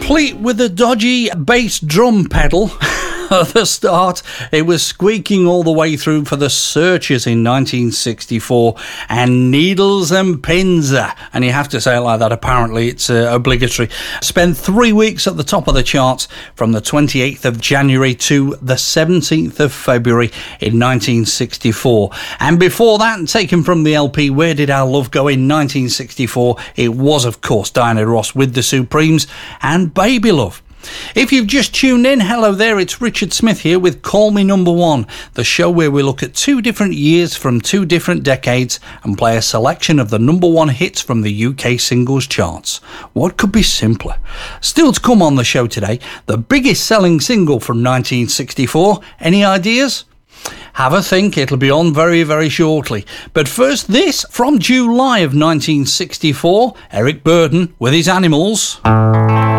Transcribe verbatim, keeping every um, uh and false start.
Complete with a dodgy bass drum pedal. At the start, it was squeaking all the way through for the Searchers in nineteen sixty-four, and Needles and Pins, and you have to say it like that, apparently it's uh, obligatory. Spent three weeks at the top of the charts from the twenty-eighth of January to the seventeenth of February in nineteen sixty-four. And before that, taken from the L P Where Did Our Love Go in nineteen sixty-four, it was of course Diana Ross with the Supremes and Baby Love. If you've just tuned in, hello there, it's Richard Smith here with Call Me Number One, the show where we look at two different years from two different decades and play a selection of the number one hits from the U K singles charts. What could be simpler? Still to come on the show today, the biggest selling single from nineteen sixty-four. Any ideas? Have a think, it'll be on very, very shortly. But first, this from July of nineteen sixty-four, Eric Burdon with his Animals.